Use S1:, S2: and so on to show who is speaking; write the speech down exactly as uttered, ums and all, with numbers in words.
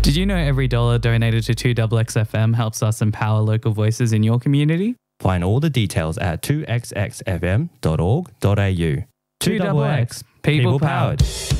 S1: Did you know every dollar donated to two X X F M helps us empower local voices in your community?
S2: Find all the details at two x x f m dot org dot a u.
S1: two X X, people powered.